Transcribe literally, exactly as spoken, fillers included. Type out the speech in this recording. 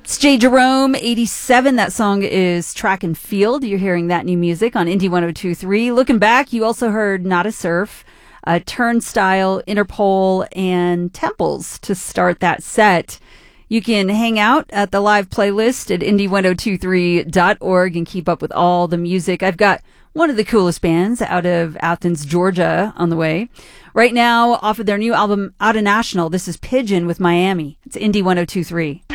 It's Jay Jerome, eighty-seven. That song is Track and Field. You're hearing that new music on Indie one oh two point three. Looking back, you also heard Not a Surf, uh, Turnstile, Interpol, and Temples to start that set. You can hang out at the live playlist at indie one oh two three dot org and keep up with all the music. I've got one of the coolest bands out of Athens, Georgia on the way. Right now, off of their new album, Out of National, this is Pigeon with Miami. It's Indie one oh two three.